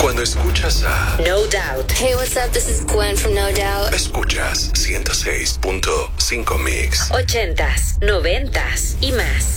Cuando escuchas a No Doubt. Hey, what's up? This is Gwen from No Doubt. escuchas 106.5 Mix. 80s, 90s y más.